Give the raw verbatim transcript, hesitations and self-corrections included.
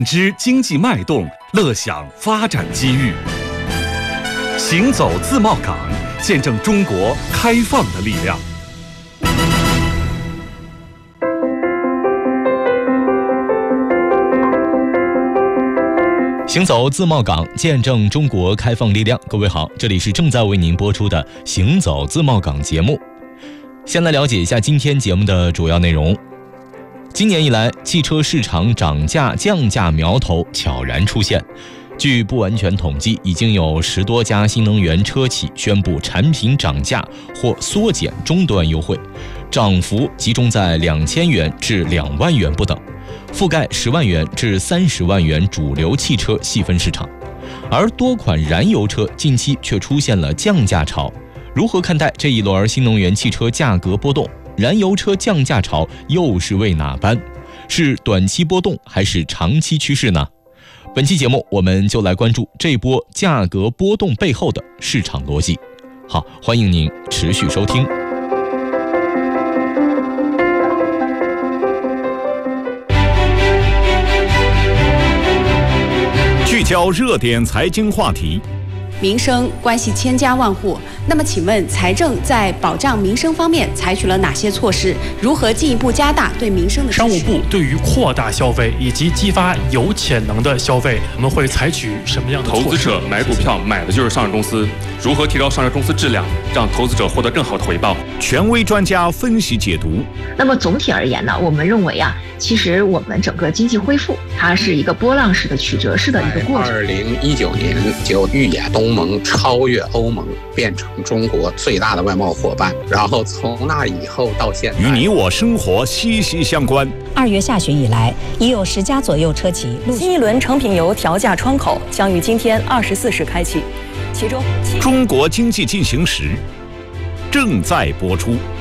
知经济脉动，乐享发展机遇。行走自贸港，见证中国开放的力量。 行走自贸港，见证中国开放力量。各位好，这里是正在为您播出的行走自贸港节目。先来了解一下今天节目的主要内容。今年以来，汽车市场涨价降价苗头悄然出现。据不完全统计，已经有十多家新能源车企宣布产品涨价或缩减终端优惠，涨幅集中在两千元至两万元不等，覆盖十万元至三十万元主流汽车细分市场。而多款燃油车近期却出现了降价潮。如何看待这一轮新能源汽车价格波动？燃油车降价潮又是为哪般？是短期波动还是长期趋势呢？本期节目我们就来关注这波价格波动背后的市场逻辑。好，欢迎您持续收听。 聚焦热点财经话题， 民生关系千家万户，那么请问财政在保障民生方面采取了哪些措施？如何进一步加大对民生的支持？ 商务部对于扩大消费以及激发有潜能的消费，我们会采取什么样的措施？ 投资者买股票买的就是上市公司，如何提高上市公司质量，让投资者获得更好的回报？ 权威专家分析解读。 那么总体而言呢，我们认为啊，其实我们整个经济恢复，它是一个波浪式的曲折式的一个过程。 二零一九年就预演东盟超越欧盟，变成中国最大的外贸伙伴，然后从那以后到现在， 与你我生活息息相关。 二月下旬以来，已有十家左右车企陆续。 新一轮成品油调价窗口将于今天二十四时开启，其中中国经济进行时正在播出。